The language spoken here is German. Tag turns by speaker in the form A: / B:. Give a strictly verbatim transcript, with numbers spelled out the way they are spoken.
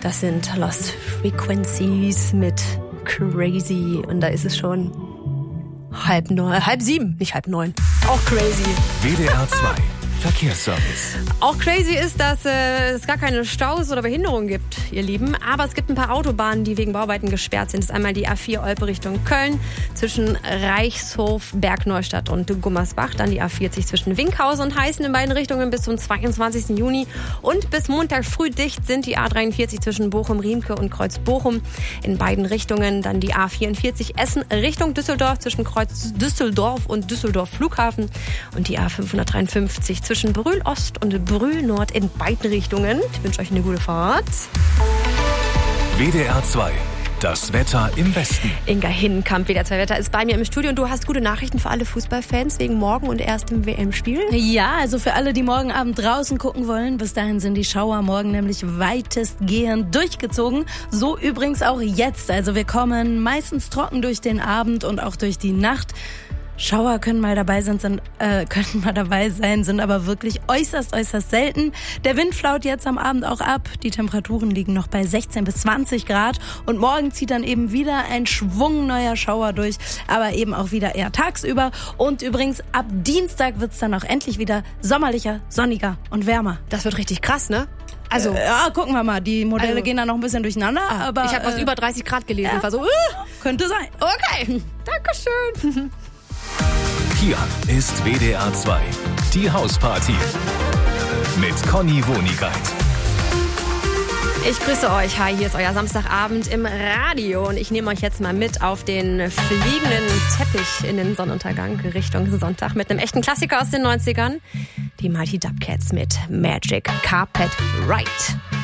A: Das sind Lost Frequencies mit Crazy. Und da ist es schon halb neun, halb sieben, nicht halb neun. Auch crazy.
B: W D R zwei Verkehrsservice.
A: Auch crazy ist, dass äh, es gar keine Staus oder Behinderungen gibt, ihr Lieben. Aber es gibt ein paar Autobahnen, die wegen Bauarbeiten gesperrt sind. Das ist einmal die A vier Olpe Richtung Köln zwischen Reichshof, Bergneustadt und Gummersbach. Dann die A vierzig zwischen Winkhausen und Heißen in beiden Richtungen bis zum zweiundzwanzigsten Juni. Und bis Montag früh dicht sind die A dreiundvierzig zwischen Bochum-Riemke und Kreuz-Bochum in beiden Richtungen. Dann die A vierundvierzig Essen Richtung Düsseldorf zwischen Kreuz Düsseldorf und Düsseldorf Flughafen. Und die A fünfhundertdreiundfünfzig zwischen Brühl Ost und Brühl Nord in beiden Richtungen. Ich wünsche euch eine gute Fahrt.
B: W D R zwei, das Wetter im Westen.
A: Inga Hinnenkamp, W D R zwei Wetter, ist bei mir im Studio. Und du hast gute Nachrichten für alle Fußballfans wegen morgen und erstem W M-Spiel?
C: Ja, also für alle, die morgen Abend draußen gucken wollen. Bis dahin sind die Schauer morgen nämlich weitestgehend durchgezogen. So übrigens auch jetzt. Also wir kommen meistens trocken durch den Abend und auch durch die Nacht. Schauer können mal dabei sein, sind, äh, können mal dabei sein, sind aber wirklich äußerst, äußerst selten. Der Wind flaut jetzt am Abend auch ab. Die Temperaturen liegen noch bei sechzehn bis zwanzig Grad. Und morgen zieht dann eben wieder ein Schwung neuer Schauer durch, aber eben auch wieder eher tagsüber. Und übrigens, ab Dienstag wird's dann auch endlich wieder sommerlicher, sonniger und wärmer.
A: Das wird richtig krass, ne? Also,
C: äh, ja, gucken wir mal. Die Modelle also, gehen da noch ein bisschen durcheinander.
A: Ah,
C: aber
A: ich habe was
C: äh,
A: über dreißig Grad gelesen.
C: Ja,
A: war so, uh,
C: könnte sein.
A: Okay, Dankeschön.
B: Hier ist W D R zwei, die Hausparty mit Conny Wonigkeit.
A: Ich grüße euch. Hi, hier ist euer Samstagabend im Radio. Und ich nehme euch jetzt mal mit auf den fliegenden Teppich in den Sonnenuntergang Richtung Sonntag mit einem echten Klassiker aus den neunzigern. Die Mighty Dubcats mit Magic Carpet Ride.